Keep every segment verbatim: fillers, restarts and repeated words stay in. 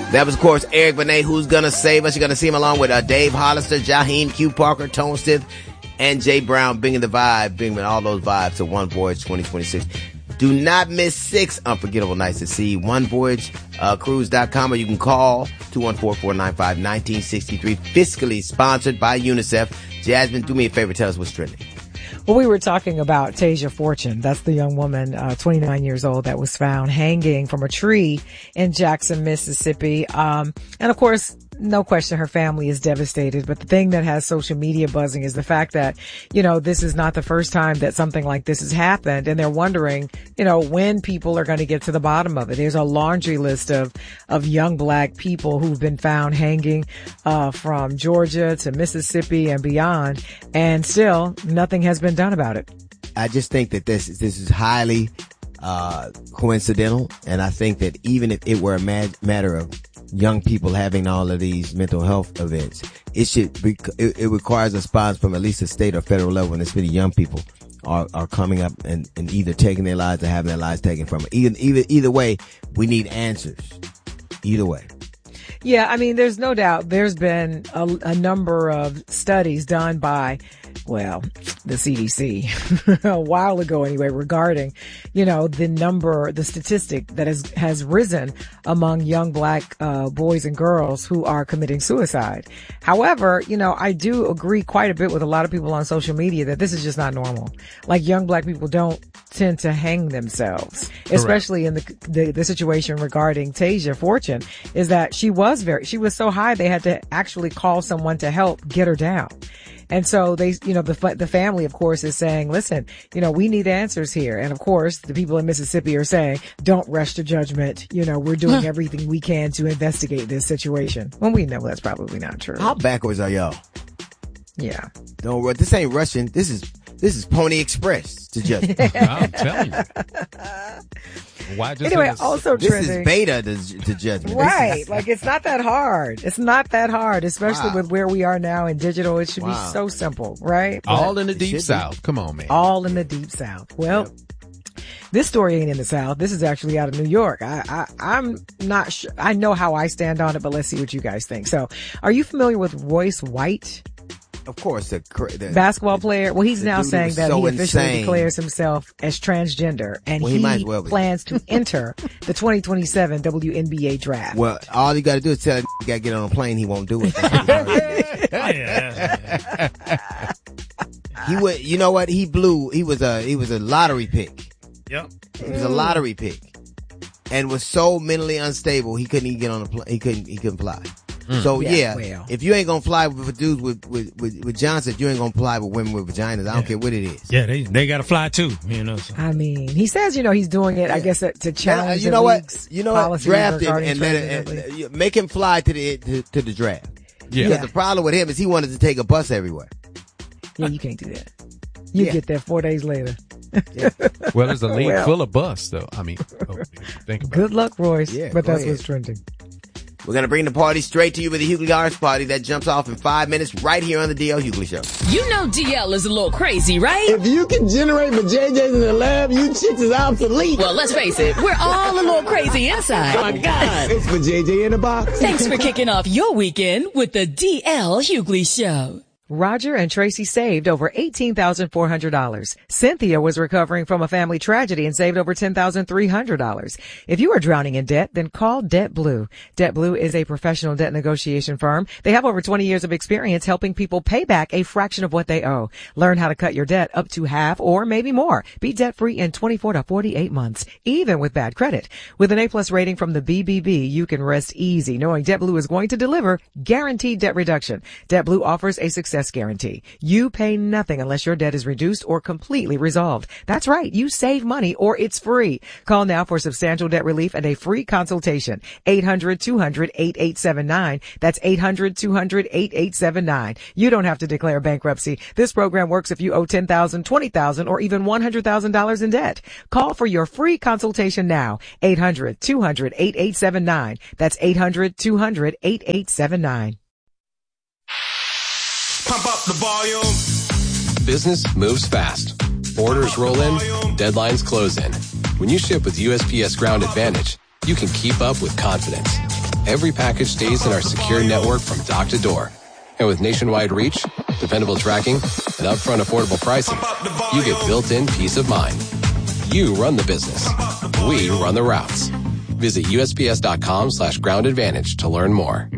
That was, of course, Eric Benet, Who's Gonna Save Us. You're going to see him along with uh, Dave Hollister, Jaheim Q. Parker, Tone Stith, and Jay Brown, bringing the vibe, bringing all those vibes to One Voyage twenty twenty-six. Do not miss six unforgettable nights at sea. one voyage cruise dot com, or you can call two one four, four nine five, one nine six three. Fiscally sponsored by UNICEF. Jasmine, do me a favor. Tell us what's trending. Well, we were talking about Tasia Fortune. That's the young woman, uh, twenty-nine years old, that was found hanging from a tree in Jackson, Mississippi. Um, and of course, no question her family is devastated. But the thing that has social media buzzing is the fact that, you know, this is not the first time that something like this has happened. And they're wondering, you know, when people are going to get to the bottom of it. There's a laundry list of, of young black people who've been found hanging, uh, from Georgia to Mississippi and beyond. And still nothing has been done about it. I just think that this is, this is highly, uh, coincidental. And I think that even if it were a mad, matter of young people having all of these mental health events, it should be, it, it requires a response from at least the state or federal level, and especially young people are, are coming up and, and either taking their lives or having their lives taken from it. Either, either, either way, we need answers. Either way. Yeah, I mean, there's no doubt there's been a, a number of studies done by, well, the C D C a while ago anyway, regarding, you know, the number, the statistic that has, has risen among young black, uh, boys and girls who are committing suicide. However, you know, I do agree quite a bit with a lot of people on social media that this is just not normal. Like, young black people don't tend to hang themselves, especially Correct. in the, the, the situation regarding Tasia Fortune, is that she was very, she was so high they had to actually call someone to help get her down. And so they, you know, the, the family, of course, is saying, listen, you know, we need answers here. And of course, the people in Mississippi are saying, don't rush to judgment. You know, we're doing everything we can to investigate this situation. Well, we know that's probably not true. How backwards are y'all? Yeah. Don't rush. This ain't Russian. This is, this is Pony Express to judgment. I'm telling you. Why just anyway, also this trending. is beta to, to judgment. Right. Like, it's not that hard. It's not that hard, especially Wow. with where we are now in digital. It should Wow. be so simple, right? All in the It deep should be. south. Come on, man. All in the deep south. Well, yep. This story ain't in the South. This is actually out of New York. I, I, I'm not sure. I know how I stand on it, but let's see what you guys think. So, are you familiar with Royce White? Of course, the, the basketball player. Well, he's now saying that so he officially insane. declares himself as transgender, and well, he, he might as well be. plans to enter the twenty twenty-seven W N B A draft. Well, all you got to do is tell him you got to get on a plane. He won't do it. He would. You know what? He blew. He was a. He was a lottery pick. Yep. He was a lottery pick, and was so mentally unstable he couldn't even get on a plane. He couldn't. He couldn't fly. Mm. So yeah, yeah well. if you ain't gonna fly with dudes with, with, with, with Johnson, you ain't gonna fly with women with vaginas. I yeah. don't care what it is. Yeah, they, they gotta fly too, you know. So. I mean, he says, you know, he's doing it, yeah. I guess, uh, to challenge uh, you know what? You know what? Draft him and let it, and, make him fly to the, to, to the draft. Yeah. Because yeah. the problem with him is he wanted to take a bus everywhere. Yeah, you can't do that. You yeah. get there four days later. Yeah. Well, there's a league well, full of bus, though. I mean, oh, think about good it. luck, Royce. Yeah, but that's ahead. what's trending. We're going to bring the party straight to you with the Hughley Arts Party that jumps off in five minutes right here on the D L Hughley Show. You know D L is a little crazy, right? If you can generate the J Js in the lab, you chicks is obsolete. Well, let's face it, we're all a little crazy inside. Oh my God. It's for J J in the box. Thanks for kicking off your weekend with the D L Hughley Show. Roger and Tracy saved over eighteen thousand four hundred dollars. Cynthia was recovering from a family tragedy and saved over ten thousand three hundred dollars. If you are drowning in debt, then call DebtBlue. DebtBlue is a professional debt negotiation firm. They have over twenty years of experience helping people pay back a fraction of what they owe. Learn how to cut your debt up to half or maybe more. Be debt-free in twenty-four to forty-eight months, even with bad credit. With an A-plus rating from the B B B, you can rest easy knowing DebtBlue is going to deliver guaranteed debt reduction. DebtBlue offers a success guarantee. You pay nothing unless your debt is reduced or completely resolved. That's right. You save money or it's free. Call now for substantial debt relief and a free consultation. eight hundred two hundred eighty-eight seventy-nine. That's eight hundred two hundred eighty-eight seventy-nine. You don't have to declare bankruptcy. This program works if you owe ten thousand dollars, twenty thousand dollars, or even one hundred thousand dollars in debt. Call for your free consultation now. eight hundred two hundred eighty-eight seventy-nine. That's eight hundred two hundred eighty-eight seventy-nine. Pump up the volume. Business moves fast. Orders roll in, deadlines close in. When you ship with U S P S Ground Advantage, you can keep up with confidence. every package stays in our secure network from dock to door. And with nationwide reach, dependable tracking, and upfront affordable pricing, you get built-in peace of mind. You run the business. We run the routes. Visit U S P S dot com slash ground advantage to learn more.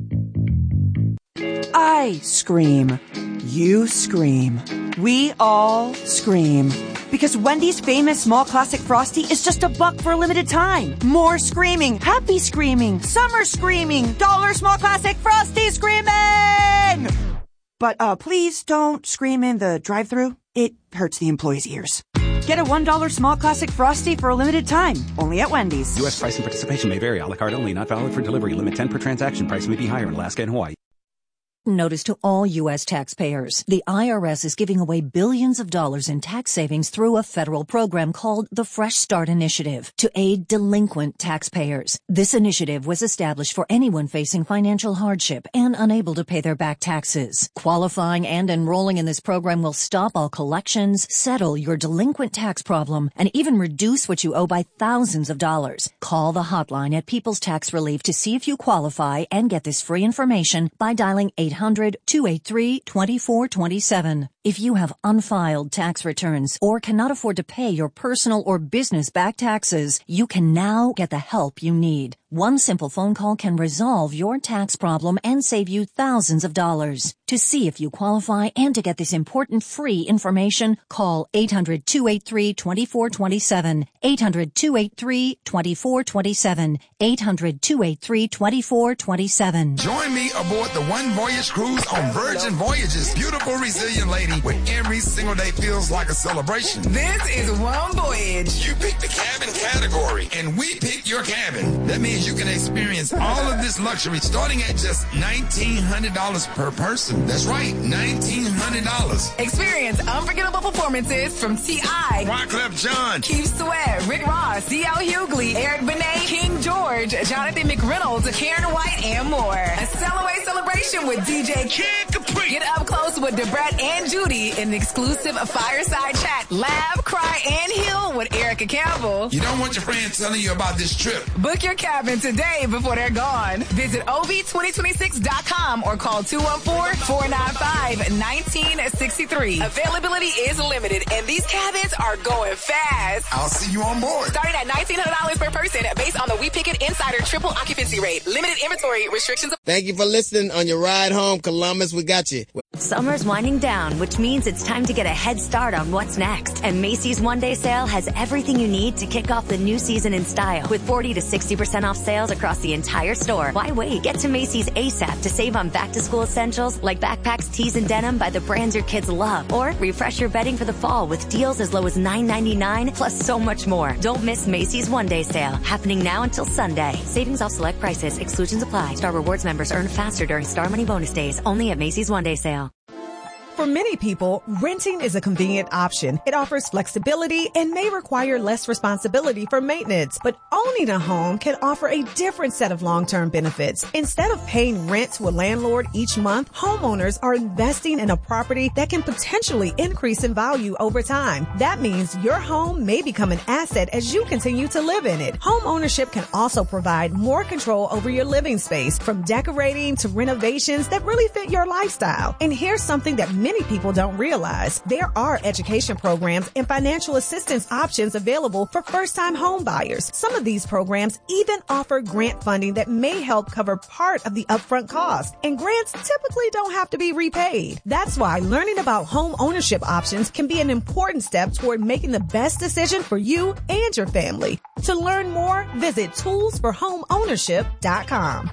I scream. You scream. We all scream. Because Wendy's famous small classic Frosty is just a buck for a limited time. More screaming, happy screaming, summer screaming, dollar small classic Frosty screaming! But uh, please don't scream in the drive-thru. It hurts the employees' ears. Get a one dollar small classic Frosty for a limited time. Only at Wendy's. U S price and participation may vary. A la carte only. Not valid for delivery. Limit ten per transaction. Price may be higher in Alaska and Hawaii. Notice to all U S taxpayers. The I R S is giving away billions of dollars in tax savings through a federal program called the Fresh Start Initiative to aid delinquent taxpayers. This initiative was established for anyone facing financial hardship and unable to pay their back taxes. Qualifying and enrolling in this program will stop all collections, settle your delinquent tax problem, and even reduce what you owe by thousands of dollars. Call the hotline at People's Tax Relief to see if you qualify and get this free information by dialing eight hundred, two eight three, two four two seven. If you have unfiled tax returns or cannot afford to pay your personal or business back taxes, you can now get the help you need. One simple phone call can resolve your tax problem and save you thousands of dollars. To see if you qualify and to get this important free information, call eight hundred, two eight three, two four two seven, eight hundred, two eight three, two four two seven, eight hundred, two eight three, two four two seven. Join me aboard the One Voyage cruise on Virgin Voyages. Beautiful, resilient lady, where every single day feels like a celebration. This is One Voyage. You pick the cabin category, and we pick your cabin. That means you can experience all of this luxury starting at just nineteen hundred dollars per person. That's right, nineteen hundred dollars. Experience unforgettable performances from T I, Wyclef Jean, Keith Sweat, Rick Ross, D L Hughley, Eric Benet, King George, Jonathan McReynolds, Karen White, and more. A Cellaway celebration with D J Kid Capri. Get up close with Debrat and Judy in an exclusive fireside chat. Laugh, cry, and heal with Erica Campbell. You don't want your friends telling you about this trip. Book your cabin today before they're gone. Visit O V twenty twenty-six dot com or call two one four, four nine five, one nine six three. Availability is limited, and these cabins are going fast. I'll see you on board. Starting at nineteen hundred dollars per person based on the We Pick It Insider triple occupancy rate. Limited inventory restrictions. Thank you for listening on your ride home, Columbus. We got you. Summer's winding down, which means it's time to get a head start on what's next. And Macy's One Day Sale has everything you need to kick off the new season in style. With forty to sixty percent off sales across the entire store. Why wait? Get to Macy's ASAP to save on back-to-school essentials like backpacks, tees, and denim by the brands your kids love. Or refresh your bedding for the fall with deals as low as nine ninety-nine, plus so much more. Don't miss Macy's One Day Sale, happening now until Sunday. Savings off select prices. Exclusions apply. Star Rewards members earn faster during Star Money bonus days. Only at Macy's One Day Sale. For many people, renting is a convenient option. It offers flexibility and may require less responsibility for maintenance. But owning a home can offer a different set of long-term benefits. Instead of paying rent to a landlord each month, homeowners are investing in a property that can potentially increase in value over time. That means your home may become an asset as you continue to live in it. Home ownership can also provide more control over your living space, from decorating to renovations that really fit your lifestyle. And here's something that many people don't realize. There are education programs and financial assistance options available for first-time home buyers. Some of these programs even offer grant funding that may help cover part of the upfront cost. And grants typically don't have to be repaid. That's why learning about home ownership options can be an important step toward making the best decision for you and your family. To learn more, visit tools for home ownership dot com.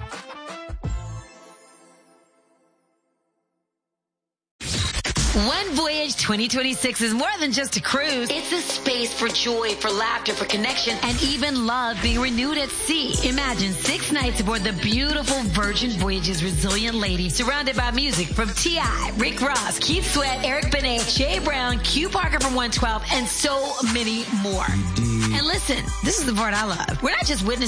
One Voyage twenty twenty-six is more than just a cruise. It's a space for joy, for laughter, for connection, and even love being renewed at sea. Imagine six nights aboard the beautiful Virgin Voyages Resilient Lady, surrounded by music from T I, Rick Ross, Keith Sweat, Eric Benet, Jay Brown, Q Parker from one twelve, and so many more. And listen, this is the part I love. We're not just witnessing